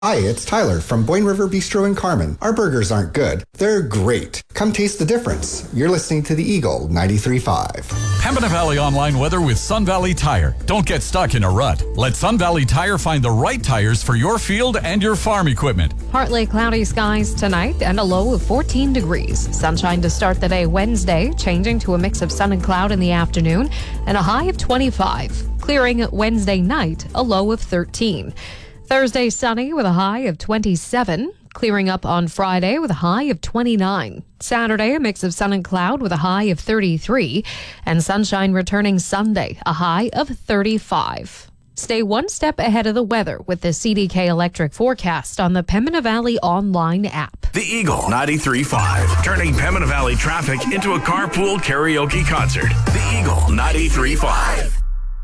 Hi, it's Tyler from Boyne River Bistro in Carmen. Our burgers aren't good. They're great. Come taste the difference. You're listening to the Eagle 93.5. Pembina Valley online weather with Sun Valley Tire. Don't get stuck in a rut. Let Sun Valley Tire find the right tires for your field and your farm equipment. Partly cloudy skies tonight and a low of 14 degrees. Sunshine to start the day Wednesday, changing to a mix of sun and cloud in the afternoon and a high of 25. Clearing Wednesday night, a low of 13. Thursday sunny with a high of 27. Clearing up on Friday with a high of 29. Saturday, a mix of sun and cloud with a high of 33. And sunshine returning Sunday, a high of 35. Stay one step ahead of the weather with the CDK Electric forecast on the Pembina Valley online app. The Eagle 93.5, turning Pembina Valley traffic into a carpool karaoke concert. The Eagle 93.5.